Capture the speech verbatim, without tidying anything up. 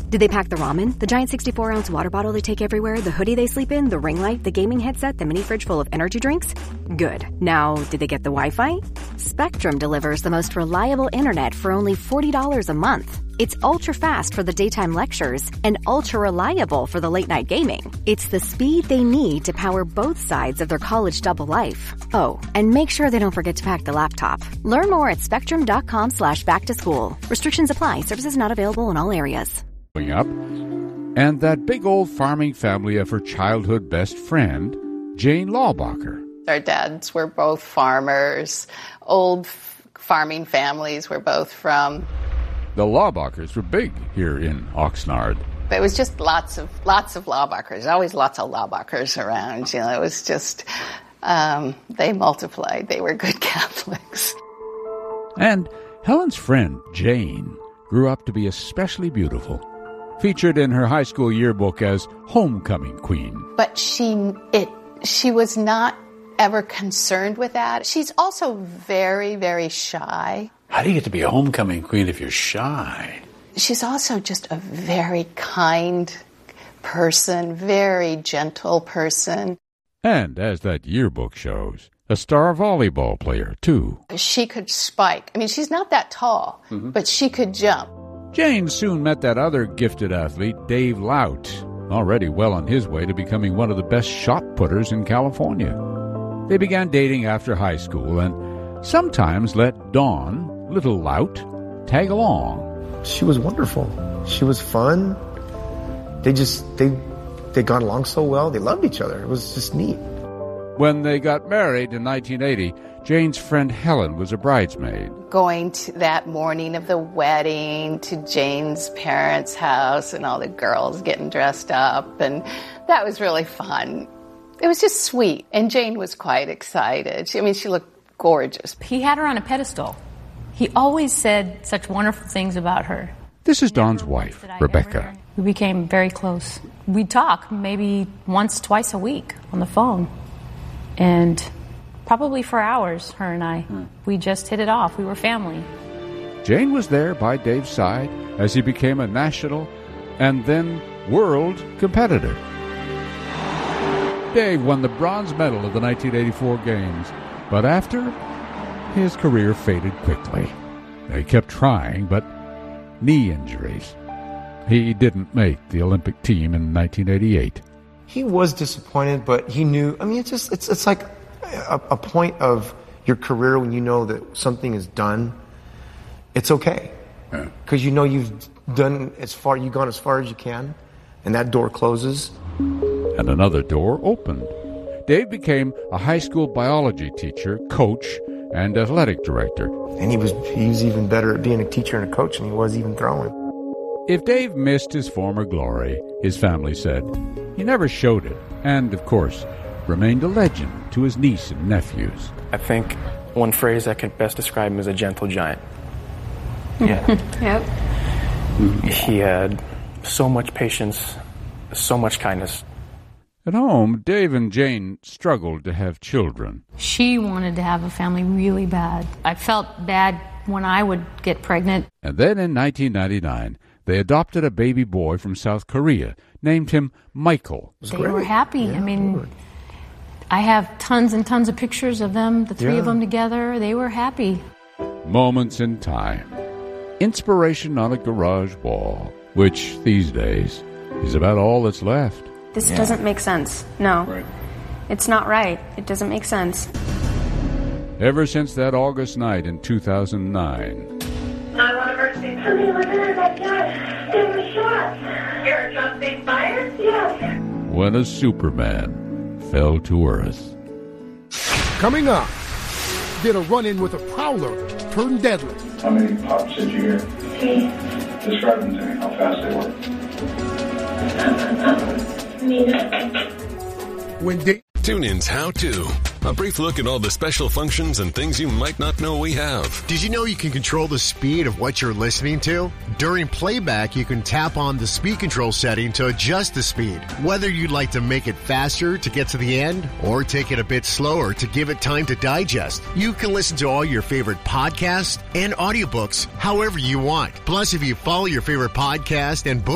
Did they pack the ramen, the giant sixty-four ounce water bottle they take everywhere, the hoodie they sleep in, the ring light, the gaming headset, the mini fridge full of energy drinks? Good. Now, did they get the Wi-Fi? Spectrum delivers the most reliable internet for only forty dollars a month. It's ultra-fast for the daytime lectures and ultra-reliable for the late-night gaming. It's the speed they need to power both sides of their college double life. Oh, and make sure they don't forget to pack the laptop. Learn more at spectrum.com slash back to school. Restrictions apply. Services not available in all areas. Up, and that big old farming family of her childhood best friend, Jane Laubacher. Our dads were both farmers, old f- farming families we're both from. The Laubachers were big here in Oxnard. It was just lots of lots of Laubachers, always lots of Laubachers around. You know, it was just, um, they multiplied. They were good Catholics. And Helen's friend, Jane, grew up to be especially beautiful. Featured in her high school yearbook as homecoming queen. But she it she was not ever concerned with that. She's also very, very shy. How do you get to be a homecoming queen if you're shy? She's also just a very kind person, very gentle person. And as that yearbook shows, a star volleyball player, too. She could spike. I mean, she's not that tall, mm-hmm. but she could jump. Jane soon met that other gifted athlete, Dave Lout, already well on his way to becoming one of the best shot putters in California. They began dating after high school and sometimes let Dawn, little Lout, tag along. She was wonderful. She was fun. They just, they, they got along so well. They loved each other. It was just neat. When they got married in nineteen eighty, Jane's friend Helen was a bridesmaid. Going to that morning of the wedding to Jane's parents' house and all the girls getting dressed up, and that was really fun. It was just sweet, and Jane was quite excited. She, I mean, she looked gorgeous. He had her on a pedestal. He always said such wonderful things about her. This is Dawn's wife, Rebecca. We became very close. We'd talk maybe once, twice a week on the phone. And probably for hours, her and I. Hmm. We just hit it off. We were family. Jane was there by Dave's side as he became a national and then world competitor. Dave won the bronze medal of the nineteen eighty-four Games, but after, his career faded quickly. He kept trying, but knee injuries. He didn't make the Olympic team in nineteen eighty-eight. He was disappointed, but he knew, I mean, it's just, it's it's like a, a point of your career when you know that something is done, it's okay. Because yeah. you know you've done as far, you've gone as far as you can, and that door closes. And another door opened. Dave became a high school biology teacher, coach, and athletic director. And he was, he was even better at being a teacher and a coach than he was even throwing. If Dave missed his former glory, his family said, he never showed it, and, of course, remained a legend to his niece and nephews. I think one phrase that could best describe him is a gentle giant. Yeah. Yep. He had so much patience, so much kindness. At home, Dave and Jane struggled to have children. She wanted to have a family really bad. I felt bad when I would get pregnant. And then in nineteen ninety-nine, they adopted a baby boy from South Korea, named him Michael. They great. were happy. Yeah, I mean, good. I have tons and tons of pictures of them, the three yeah. of them together. They were happy. Moments in time. Inspiration on a garage wall, which these days is about all that's left. This yeah. doesn't make sense. No. Right. It's not right. It doesn't make sense. Ever since that August night in two thousand nine. nine one one emergency. Somebody was in our backyard. There were shots. Your truck being fired? Yes. When a Superman fell to earth. Coming up, did a run-in with a prowler turn deadly? How many pops did you hear? Three. Describe them to me, how fast they were. When they... TuneIn's How To. A brief look at all the special functions and things you might not know we have. Did you know you can control the speed of what you're listening to? During playback, you can tap on the speed control setting to adjust the speed. Whether you'd like to make it faster to get to the end or take it a bit slower to give it time to digest, you can listen to all your favorite podcasts and audiobooks however you want. Plus, if you follow your favorite podcast and book